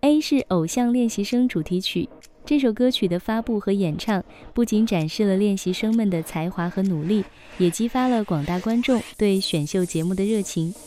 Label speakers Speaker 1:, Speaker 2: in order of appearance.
Speaker 1: A 是偶像练习生主题曲。这首歌曲的发布和演唱，不仅展示了练习生们的才华和努力，也激发了广大观众对选秀节目的热情。